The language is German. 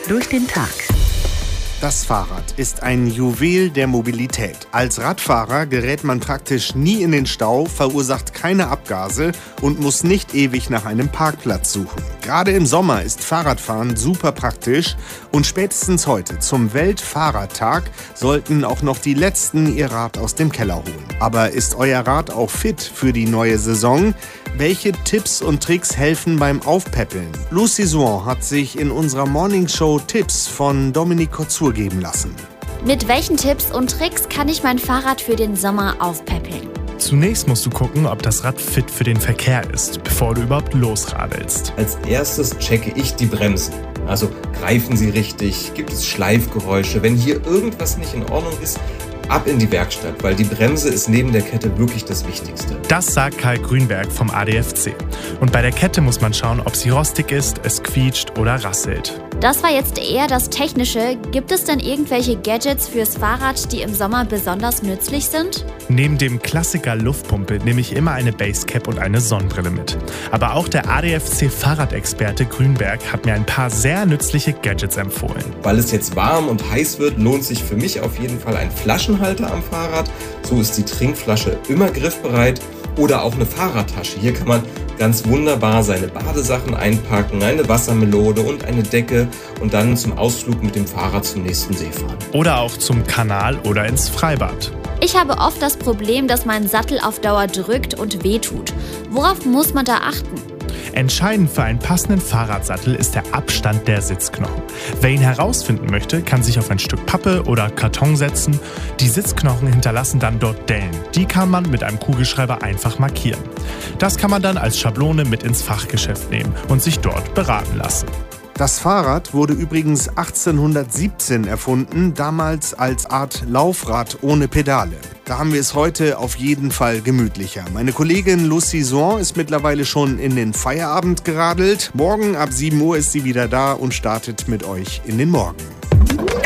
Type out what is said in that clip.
durch den Tag. Das Fahrrad ist ein Juwel der Mobilität. Als Radfahrer gerät man praktisch nie in den Stau, verursacht keine Abgase und muss nicht ewig nach einem Parkplatz suchen. Gerade im Sommer ist Fahrradfahren super praktisch und spätestens heute zum Weltfahrradtag sollten auch noch die Letzten ihr Rad aus dem Keller holen. Aber ist euer Rad auch fit für die neue Saison? Welche Tipps und Tricks helfen beim Aufpäppeln? Lucy Swan hat sich in unserer Morningshow Tipps von Dominique Kotzur geben lassen. Mit welchen Tipps und Tricks kann ich mein Fahrrad für den Sommer aufpäppeln? Zunächst musst du gucken, ob das Rad fit für den Verkehr ist, bevor du überhaupt losradelst. Als erstes checke ich die Bremsen. Also greifen sie richtig? Gibt es Schleifgeräusche? Wenn hier irgendwas nicht in Ordnung ist, ab in die Werkstatt, weil die Bremse ist neben der Kette wirklich das Wichtigste. Das sagt Karl Grünberg vom ADFC. Und bei der Kette muss man schauen, ob sie rostig ist, es quietscht oder rasselt. Das war jetzt eher das Technische. Gibt es denn irgendwelche Gadgets fürs Fahrrad, die im Sommer besonders nützlich sind? Neben dem Klassiker Luftpumpe nehme ich immer eine Basecap und eine Sonnenbrille mit. Aber auch der ADFC-Fahrradexperte Grünberg hat mir ein paar sehr nützliche Gadgets empfohlen. Weil es jetzt warm und heiß wird, lohnt sich für mich auf jeden Fall ein Flaschenhalter am Fahrrad. So ist die Trinkflasche immer griffbereit. Oder auch eine Fahrradtasche. Hier kann man ganz wunderbar seine Badesachen einpacken, eine Wassermelone und eine Decke und dann zum Ausflug mit dem Fahrrad zum nächsten See fahren. Oder auch zum Kanal oder ins Freibad. Ich habe oft das Problem, dass mein Sattel auf Dauer drückt und wehtut. Worauf muss man da achten? Entscheidend für einen passenden Fahrradsattel ist der Abstand der Sitzknochen. Wer ihn herausfinden möchte, kann sich auf ein Stück Pappe oder Karton setzen. Die Sitzknochen hinterlassen dann dort Dellen. Die kann man mit einem Kugelschreiber einfach markieren. Das kann man dann als Schablone mit ins Fachgeschäft nehmen und sich dort beraten lassen. Das Fahrrad wurde übrigens 1817 erfunden, damals als Art Laufrad ohne Pedale. Da haben wir es heute auf jeden Fall gemütlicher. Meine Kollegin Lucy Swan ist mittlerweile schon in den Feierabend geradelt. Morgen ab 7 Uhr ist sie wieder da und startet mit euch in den Morgen.